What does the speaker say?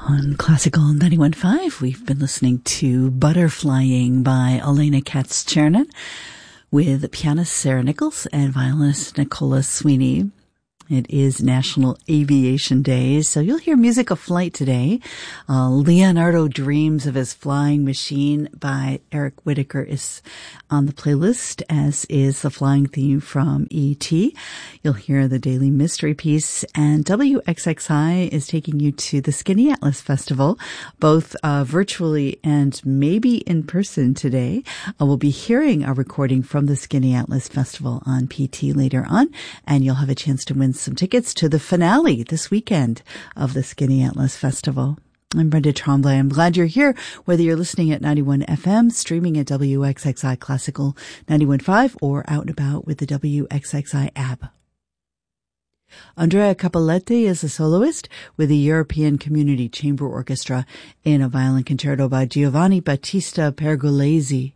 On Classical 91.5, we've been listening to Butterflying by Elena Katz-Chernin with pianist Sarah Nichols and violinist Nicola Sweeney. It is National Aviation Day, so you'll hear music of flight today. Leonardo Dreams of His Flying Machine by Eric Whitacre is on the playlist, as is the flying theme from E.T. You'll hear the Daily Mystery Piece, and WXXI is taking you to the Skinny Atlas Festival, both virtually and maybe in person today. We'll be hearing a recording from the Skinny Atlas Festival on PT later on, and you'll have a chance to win some tickets to the finale this weekend of the Skinny Atlas Festival. I'm Brenda Tremblay. I'm glad you're here, whether you're listening at 91 FM, streaming at WXXI Classical 91.5, or out and about with the WXXI app. Andrea Cappelletti is a soloist with the European Community Chamber Orchestra in a violin concerto by Giovanni Battista Pergolesi.